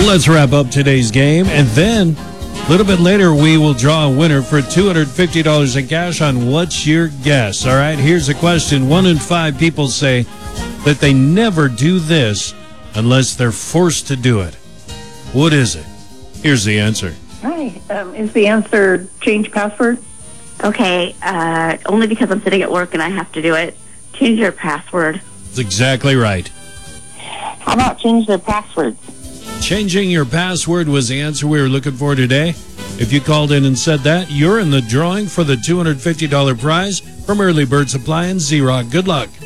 let's wrap up today's game, and then a little bit later we will draw a winner for $250 in cash on What's Your Guess. All right, here's a question. 1 in 5 people say that they never do this unless they're forced to do it. What is it? Here's the answer. Hi, is the answer change password? Okay, only because I'm sitting at work and I have to do it. Change your password. That's exactly right. How about change their passwords? Changing your password was the answer we were looking for today. If you called in and said that, you're in the drawing for the $250 prize from Early Bird Supply and Z-Rock. Good luck.